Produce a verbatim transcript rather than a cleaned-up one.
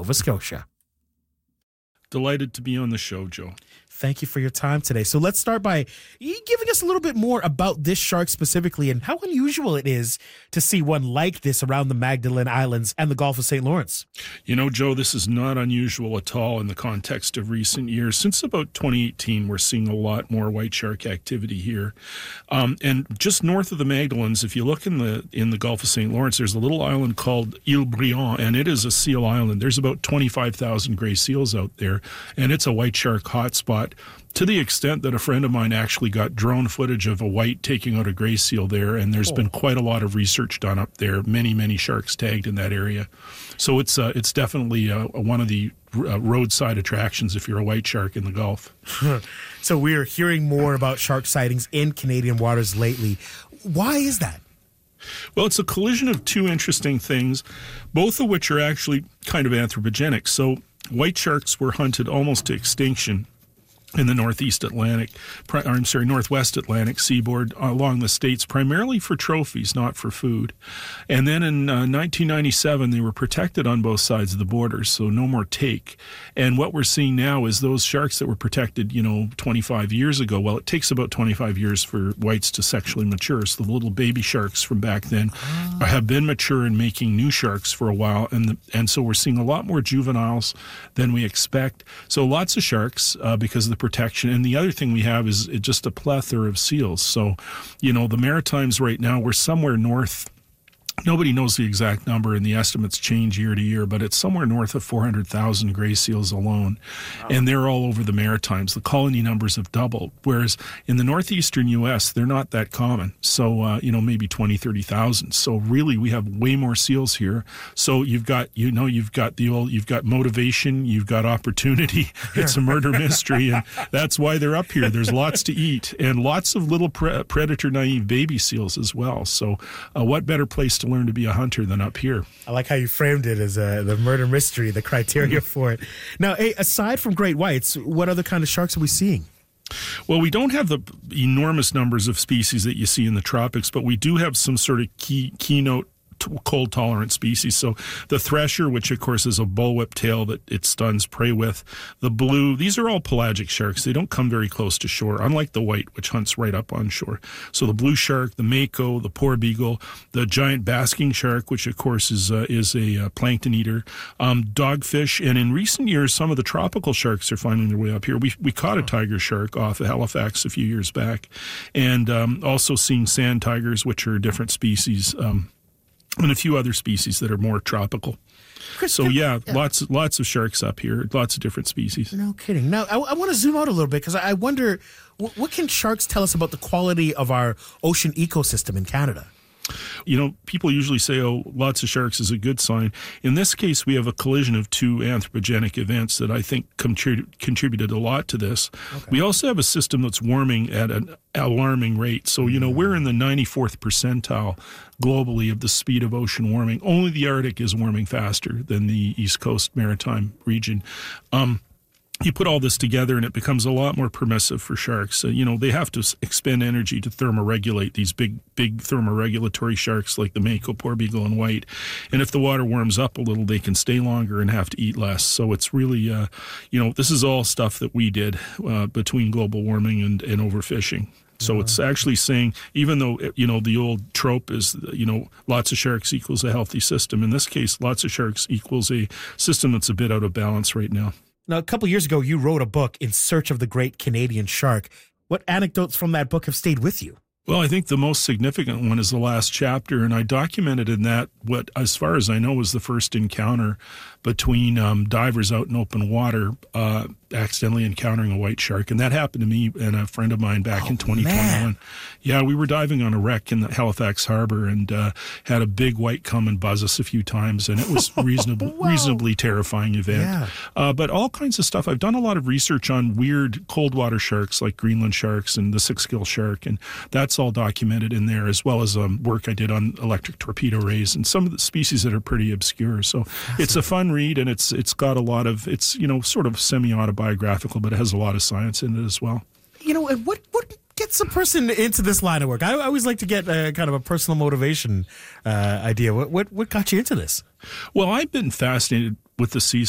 Nova Scotia. Delighted to be on the show, Joe. Thank you for your time today. So let's start by giving us a little bit more about this shark specifically and how unusual it is to see one like this around the Magdalen Islands and the Gulf of Saint Lawrence. You know, Joe, this is not unusual at all in the context of recent years. Since about twenty eighteen, we're seeing a lot more white shark activity here. Um, and just north of the Magdalens, if you look in the in the Gulf of Saint Lawrence, there's a little island called Ile Briand, and it is a seal island. There's about twenty-five thousand gray seals out there, and it's a white shark hotspot, to the extent that a friend of mine actually got drone footage of a white taking out a gray seal there, and there's oh. been quite a lot of research done up there, many, many sharks tagged in that area. So it's uh, it's definitely uh, one of the uh, roadside attractions if you're a white shark in the Gulf. So we're hearing more about shark sightings in Canadian waters lately. Why is that? Well, it's a collision of two interesting things, both of which are actually kind of anthropogenic. So white sharks were hunted almost to extinction in the Northeast Atlantic, or I'm sorry, Northwest Atlantic seaboard along the states, primarily for trophies, not for food. And then in uh, nineteen ninety-seven, they were protected on both sides of the border, so no more take. And what we're seeing now is those sharks that were protected, you know, twenty-five years ago, well, it takes about twenty-five years for whites to sexually mature. So the little baby sharks from back then oh. have been mature and making new sharks for a while. And, the, and so we're seeing a lot more juveniles than we expect. So lots of sharks uh, because of the protection. And the other thing we have is just a plethora of seals. So, you know, the Maritimes right now, we're somewhere north. Nobody knows the exact number, and the estimates change year to year, but it's somewhere north of four hundred thousand gray seals alone, wow. and they're all over the Maritimes. The colony numbers have doubled, whereas in the northeastern U S, they're not that common. So, uh, you know, maybe twenty, thirty thousand. So really, we have way more seals here. So you've got, you know, you've got the old, you've got motivation, you've got opportunity. It's a murder mystery, and that's why they're up here. There's lots to eat, and lots of little pre- predator-naive baby seals as well. So uh, what better place to learn to be a hunter than up here? I like how you framed it as uh, the murder mystery, the criteria mm-hmm. for it. Now, hey, aside from great whites, what other kind of sharks are we seeing? Well, we don't have the enormous numbers of species that you see in the tropics, but we do have some sort of key keynote cold tolerant species. So the thresher, which of course is a bullwhip tail that it stuns prey with, the blue, these are all pelagic sharks. They don't come very close to shore, unlike the white, which hunts right up on shore. So the blue shark, the mako, the porbeagle, the giant basking shark, which of course is uh, is a uh, plankton eater, um, dogfish, and in recent years, some of the tropical sharks are finding their way up here. We we caught a tiger shark off of Halifax a few years back, and um, also seeing sand tigers, which are a different species. Um, and a few other species that are more tropical. Chris, so yeah, yeah, lots lots of sharks up here, lots of different species. No kidding. Now, I, I want to zoom out a little bit because I wonder, what, what can sharks tell us about the quality of our ocean ecosystem in Canada? You know, people usually say, oh, lots of sharks is a good sign. In this case, we have a collision of two anthropogenic events that I think contrib- contributed a lot to this. Okay. We also have a system that's warming at an alarming rate. So, you know, we're in the ninety-fourth percentile globally of the speed of ocean warming. Only the Arctic is warming faster than the East Coast maritime region. Um, You put all this together and it becomes a lot more permissive for sharks. Uh, you know, they have to expend energy to thermoregulate, these big, big thermoregulatory sharks like the mako, porbeagle, and white. And if the water warms up a little, they can stay longer and have to eat less. So it's really, uh, you know, this is all stuff that we did uh, between global warming and, and overfishing. So it's actually saying, even though, you know, the old trope is, you know, lots of sharks equals a healthy system. In this case, lots of sharks equals a system that's a bit out of balance right now. Now, a couple years ago, you wrote a book, In Search of the Great Canadian Shark. What anecdotes from that book have stayed with you? Well, I think the most significant one is the last chapter, and I documented in that what, as far as I know, was the first encounter between um, divers out in open water uh, accidentally encountering a white shark. And that happened to me and a friend of mine back oh, in twenty twenty-one. Man. Yeah, we were diving on a wreck in the Halifax Harbor and uh, had a big white come and buzz us a few times, and it was reasonable, reasonably terrifying event. Yeah. Uh, but all kinds of stuff. I've done a lot of research on weird cold water sharks like Greenland sharks and the six-gill shark, and that's all documented in there, as well as um, work I did on electric torpedo rays and some of the species that are pretty obscure. So it's a fun read, and it's it's got a lot of, it's, you know, sort of semi-autobiographical, but it has a lot of science in it as well. You know, and what what gets a person into this line of work? I, I always like to get a, kind of a personal motivation uh, idea. What, what what got you into this? Well, I've been fascinated with the sea